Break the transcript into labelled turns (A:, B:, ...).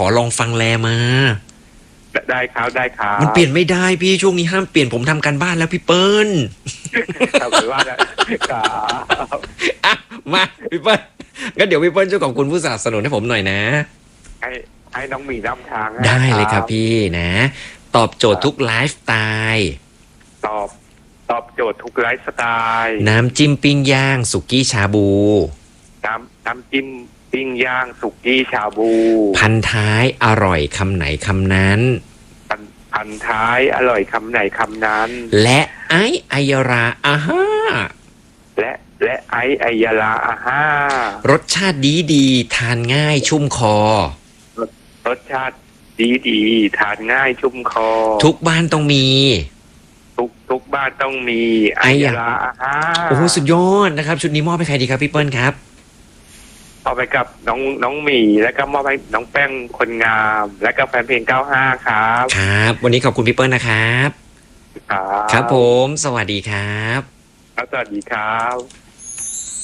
A: อลองฟังแลมา
B: ได้ครับได้ครับ
A: มันเปลี่ยนไม่ได้พี่ช่วงนี้ห้ามเปลี่ยนผมทำการบ้านแล้วพี่เปิ้ล
B: ทำไปว่าได้ครับ
A: อ่ะมาพี่เปิ้ลงั้นเดี๋ยวพี่เปิ้ลช่วยขอบคุณผู้สนับสนุนให้ผมหน่อยนะ
B: ให้ให้น้องหมีนำทาง
A: ได้เลยครับพี่นะตอบโจทย์ทุกไลฟ์สไตล์
B: ตอบตอบโจทย์ทุกไลฟ์สไตล์
A: น้ำจิ้มปิ้งย่างสุกี้ชาบู
B: น้ำจิ้มปิ้งย่างสุกี้ชาบู
A: พันท้ายอร่อยคำไหนคำนั้น
B: พันท้ายอร่อยคำไหนคำนั้น
A: และไอายราอาฮ่า
B: และไอายาลาอาฮ่าร
A: สชาติดีทานง่ายชุ่มคอ
B: รสชาติดีทานง่ายชุ่มคอ
A: ทุกบ้านต้องมี
B: ทุกบ้านต้องมีไอยาลาอาฮ่า
A: โอ้โหสุดยอดนะครับชุดนี้มอบให้ใครดีครับพี่เปิ้ลครับ
B: เอาไปกับน้องหมีแล้วก็มอบให้น้องแป้งคนงามแล้วก็แฟนเพลง95ครับ
A: ครับวันนี้ขอบคุณพี่เปิ้ลนะครับครับผมสวัสดีครับ
B: สวัสดีครับ